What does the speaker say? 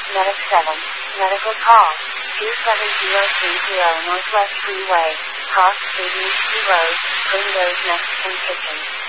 Medic 7. Medical call. 27030 Northwest Freeway. Cross Stadium Road, Spring Road, Mexican Kitchen.